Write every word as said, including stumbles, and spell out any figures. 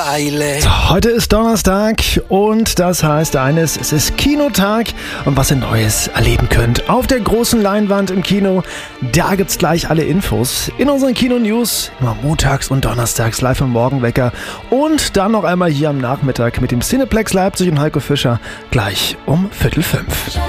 Weile. So, heute ist Donnerstag und das heißt eines, es ist Kinotag und was ihr Neues erleben könnt. Auf der großen Leinwand im Kino, da gibt's gleich alle Infos in unseren Kino-News, immer montags und donnerstags live im Morgenwecker und dann noch einmal hier am Nachmittag mit dem Cineplex Leipzig und Heiko Fischer gleich um Viertel fünf.